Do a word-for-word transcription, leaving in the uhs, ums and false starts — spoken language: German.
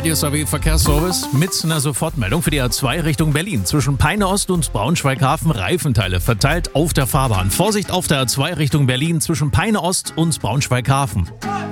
Radio S A W Verkehrsservice mit einer Sofortmeldung für die A zwei Richtung Berlin. Zwischen Peine Ost und Braunschweig-Hafen Reifenteile verteilt auf der Fahrbahn. Vorsicht auf der A zwei Richtung Berlin zwischen Peine Ost und Braunschweig-Hafen.